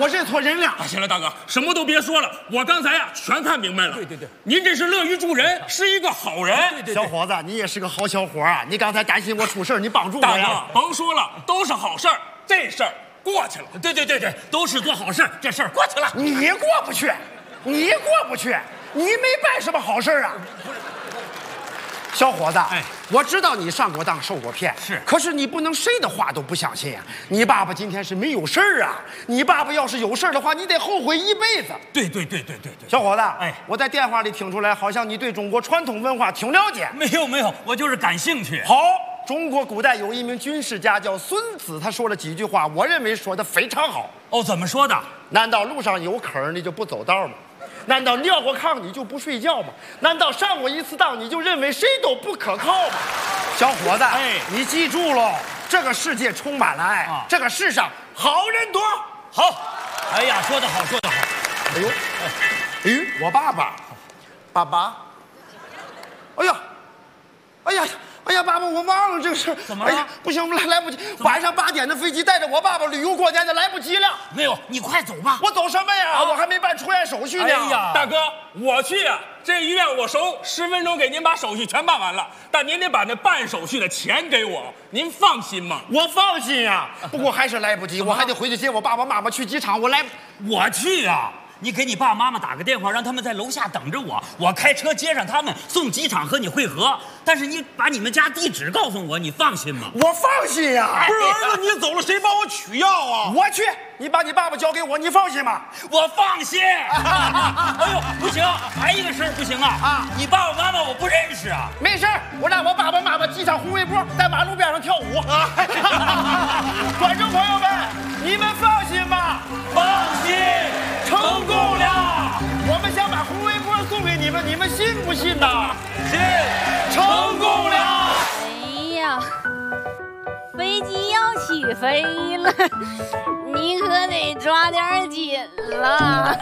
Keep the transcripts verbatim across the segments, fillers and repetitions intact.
我认错人了。 啊，行了，大哥，什么都别说了，我刚才呀全看明白了。 对对对， 您这是乐于助人，是一个好人。 对对对， 小伙子，你也是个好小伙啊！你刚才担心我出事，你帮助我大呀。 哥，甭说了，都是好事儿，这事儿过去了。 对对对对，都是做好事，这事儿过去了。 你过不去，你过不去，你没办什么好事啊。小伙子， 哎， 我知道你上过当受过骗， 是， 可是你不能谁的话都不相信啊！你爸爸今天是没有事儿啊，你爸爸要是有事儿的话，你得后悔一辈子。 对对对对对对， 小伙子， 哎， 我在电话里听出来，好像你对中国传统文化挺了解。 没有没有，我就是感兴趣。 好，中国古代有一名军事家叫孙子，他说了几句话，我认为说的非常好。 哦，怎么说的？ 难道路上有坑你就不走道吗？难道尿过炕你就不睡觉吗？难道上过一次当你就认为谁都不可靠吗？小伙子， 哎， 你记住喽，这个世界充满了爱，啊、这个世上好人多。 好，哎呀，说得好，说得好。 哎呦，哎呦，我爸爸，爸爸，哎呀，哎呀。哎呀，爸爸，我忘了这个事儿。 怎么了？ 哎、不行，来来不及。晚上八点的飞机，带着我爸爸旅游过年的，来不及了。 没有，你快走吧。 我走什么呀？啊、我还没办出院手续呢。 哎呀，大哥，我去呀、啊，这医院我熟，十分钟给您把手续全办完了。但您得把那办手续的钱给我，您放心吗？ 我放心呀、啊，不过还是来不及，我还得回去接我爸爸妈妈去机场。我来， 我去呀、啊。你给你爸爸妈妈打个电话，让他们在楼下等着我，我开车接上他们，送机场和你会合。但是你把你们家地址告诉我，你放心吗？ 我放心呀、啊！ 不是儿子，你走了谁帮我取药啊？ 我去，你把你爸爸交给我，你放心吗？ 我放心。哎呦，不行，还一个事儿不行啊！啊，你爸爸妈妈我不认识啊。 没事，我让我爸爸妈妈系上红围脖，在马路边上跳舞。啊！观众朋友们，你们放心吧， 放心。 成功了！我们想把红围脖送给你们，你们信不信呐？ 信！ 成功了！ 哎呀，飞机要起飞了，你可得抓点紧了。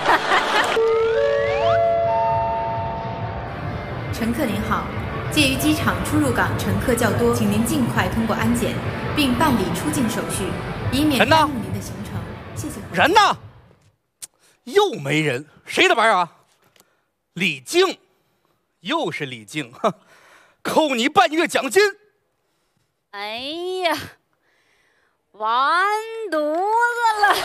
乘客您好，介于机场出入港乘客较多，请您尽快通过安检，并办理出境手续，以免耽误您的行程。谢谢。 人呢？又没人，谁的班啊？李静，又是李静，扣你半月奖金。 哎呀，完犊子了！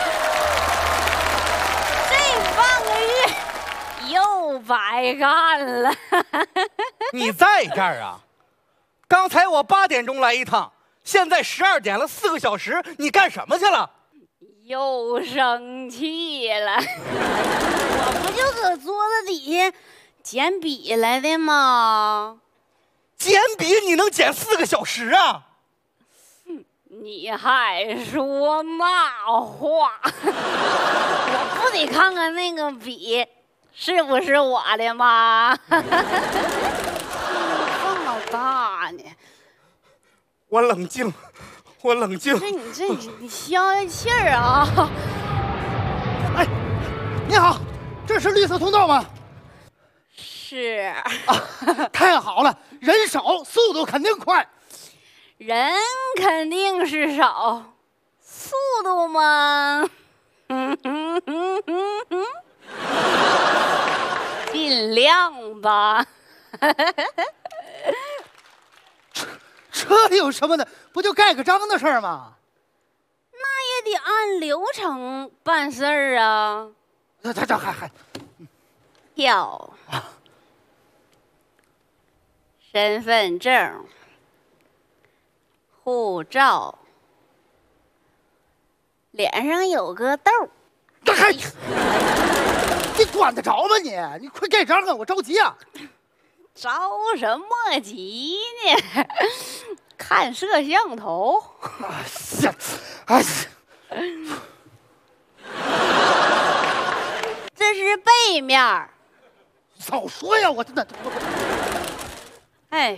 这半个月又白干了。 你在这儿啊？刚才我八点钟来一趟，现在十二点了，四个小时，你干什么去了？ 又生气了，我不就搁桌子底下捡笔来的吗？ 捡笔你能捡四个小时啊？ 你还说那话？我不得看看那个笔是不是我的吗？这么大呢？ 我冷静。我冷静。 这你这你你消消气儿啊！ 哎，你好，这是绿色通道吗？ 是。 啊，太好了，人少，速度肯定快。 人肯定是少，速度嘛，嗯嗯嗯嗯嗯，尽量吧。 这有什么的？不就盖个章的事儿吗？ 那也得按流程办事儿啊。 这这这还还要身份证、护照，脸上有个痘。 这还你管得着吗你？你快盖章啊！我着急啊！ 着什么急呢？看摄像头。 哎呀，哎呀， 这是背面。 早说呀！我真的。 哎。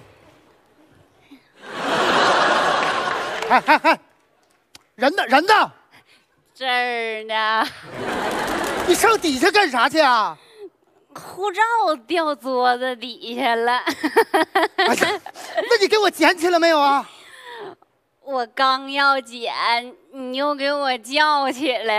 哎哎哎，人呢？人呢？ 这儿呢。 你上底下干啥去啊？ 护照掉桌子底下了。 哎呀，那你给我捡起来没有啊？ 我刚要捡，你又给我叫起来。